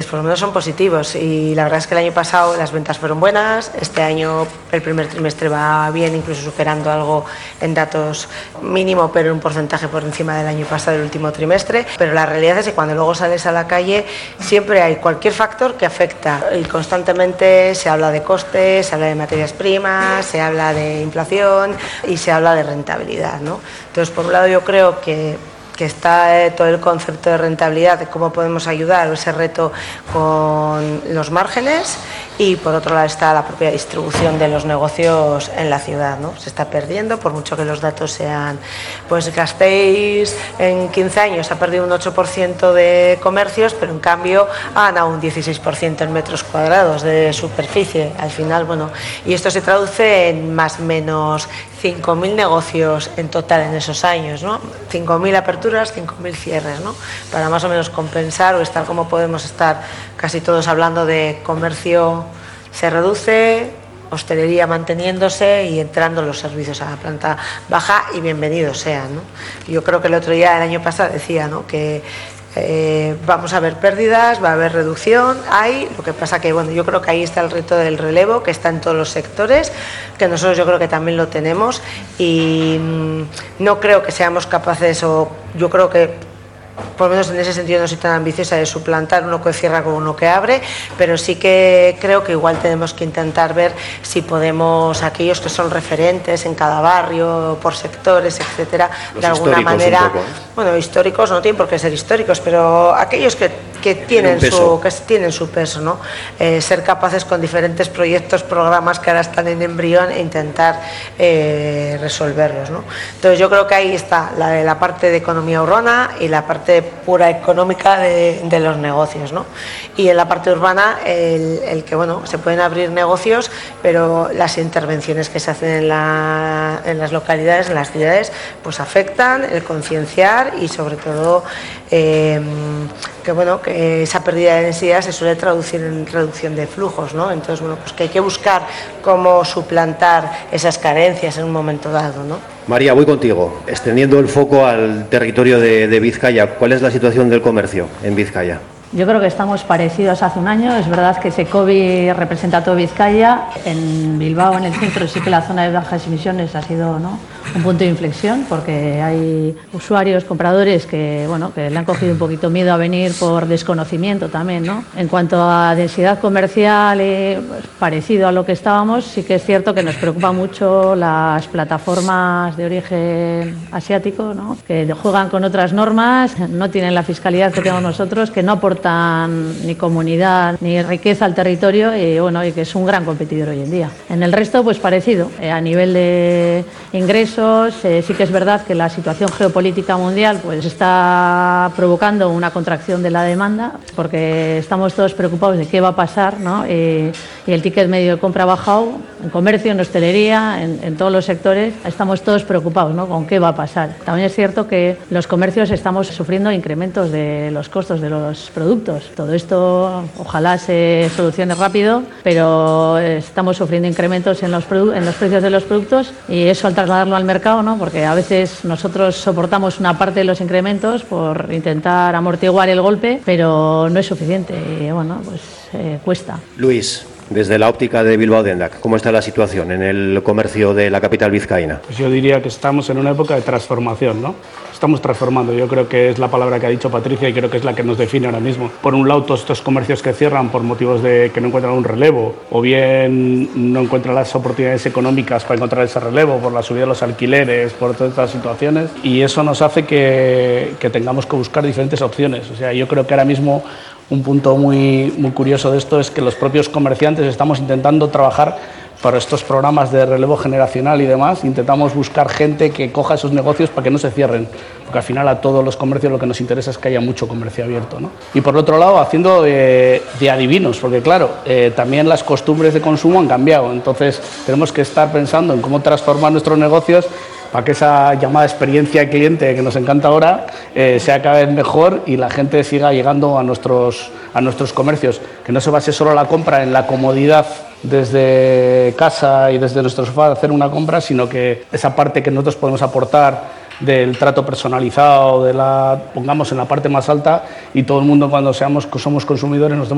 por lo menos son positivos, y la verdad es que el año pasado las ventas fueron buenas, este año el primer trimestre va bien, incluso superando algo en datos mínimo, pero un porcentaje por encima del año pasado, del último trimestre. Pero la realidad es que cuando luego sales a la calle siempre hay cualquier factor que afecta, y constantemente se habla de costes, se habla de materias primas, se habla de inflación y se habla de rentabilidad, ¿no? Entonces, por un lado, yo creo que está todo el concepto de rentabilidad, de cómo podemos ayudar a ese reto con los márgenes, y por otro lado está la propia distribución de los negocios en la ciudad, ¿no? Se está perdiendo, por mucho que los datos sean, pues Gasteiz en 15 años ha perdido un 8% de comercios, pero en cambio ha ganado un 16% en metros cuadrados de superficie. Al final, bueno, y esto se traduce en más o menos 5.000 negocios en total en esos años, ¿no? 5.000 aperturas, 5.000 cierres, ¿no? Para más o menos compensar o estar como podemos estar casi todos hablando de comercio se reduce, hostelería manteniéndose y entrando los servicios a la planta baja, y bienvenidos sean, ¿no? Yo creo que el otro día, el año pasado, decía, ¿no?, que vamos a ver pérdidas, va a haber reducción, lo que pasa que, bueno, yo creo que ahí está el reto del relevo, que está en todos los sectores, que nosotros yo creo que también lo tenemos, y no creo que seamos capaces, o yo creo que por lo menos en ese sentido no soy tan ambiciosa de suplantar uno que cierra con uno que abre, pero sí que creo que igual tenemos que intentar ver si podemos, aquellos que son referentes en cada barrio, por sectores, etcétera, de alguna manera, bueno, históricos no tienen por qué ser históricos, pero aquellos que tienen su peso, ¿no? Ser capaces con diferentes proyectos, programas que ahora están en embrión, e intentar resolverlos, ¿no? Entonces yo creo que ahí está la parte de economía urbana y la parte pura económica de los negocios, ¿no? Y en la parte urbana el que, bueno, se pueden abrir negocios, pero las intervenciones que se hacen en las localidades, en las ciudades, pues afectan, el concienciar, y sobre todo que, bueno, que esa pérdida de densidad se suele traducir en reducción de flujos, ¿no? Entonces, bueno, pues que hay que buscar cómo suplantar esas carencias en un momento dado, ¿no? María, voy contigo. Extendiendo el foco al territorio de Vizcaya, ¿cuál es la situación del comercio en Vizcaya? Yo creo que estamos parecidos hace un año. Es verdad que Secovi representa todo Vizcaya. En Bilbao, en el centro, sí que la zona de bajas emisiones ha sido, ¿no?, un punto de inflexión, porque hay usuarios, compradores que, bueno, que le han cogido un poquito miedo a venir por desconocimiento también, ¿no? En cuanto a densidad comercial, pues, parecido a lo que estábamos, sí que es cierto que nos preocupa mucho las plataformas de origen asiático, ¿no?, que juegan con otras normas, no tienen la fiscalidad que tenemos nosotros, que no aportan ni comunidad ni riqueza al territorio, y bueno, y que es un gran competidor hoy en día. En el resto, pues parecido. A nivel de ingresos, sí que es verdad que la situación geopolítica mundial pues está provocando una contracción de la demanda, porque estamos todos preocupados de qué va a pasar, ¿no? Y el ticket medio de compra ha bajado en comercio, en hostelería, en todos los sectores. Estamos todos preocupados, ¿no?, con qué va a pasar. También es cierto que los comercios estamos sufriendo incrementos de los costos de los productos. Todo esto ojalá se solucione rápido, pero estamos sufriendo incrementos en los precios de los productos, y eso al trasladarlo al mercado, ¿no?, porque a veces nosotros soportamos una parte de los incrementos por intentar amortiguar el golpe, pero no es suficiente, y bueno, pues cuesta. Luis, desde la óptica de Bilbao Dendak, ¿cómo está la situación en el comercio de la capital vizcaína? Pues yo diría que estamos en una época de transformación, ¿no? Estamos transformando, yo creo que es la palabra que ha dicho Patricia, y creo que es la que nos define ahora mismo. Por un lado, todos estos comercios que cierran por motivos de que no encuentran un relevo, o bien no encuentran las oportunidades económicas para encontrar ese relevo, por la subida de los alquileres, por todas estas situaciones, y eso nos hace que tengamos que buscar diferentes opciones. O sea, yo creo que ahora mismo un punto muy curioso de esto es que los propios comerciantes estamos intentando trabajar para estos programas de relevo generacional y demás. Intentamos buscar gente que coja esos negocios para que no se cierren, porque al final a todos los comercios lo que nos interesa es que haya mucho comercio abierto, ¿no? Y por otro lado, haciendo de adivinos, porque claro, también las costumbres de consumo han cambiado, entonces tenemos que estar pensando en cómo transformar nuestros negocios para que esa llamada experiencia de cliente que nos encanta ahora sea cada vez mejor, y la gente siga llegando a nuestros comercios, que no se base solo la compra en la comodidad desde casa y desde nuestro sofá de hacer una compra, sino que esa parte que nosotros podemos aportar del trato personalizado, pongamos en la parte más alta, y todo el mundo, cuando somos consumidores, nos demos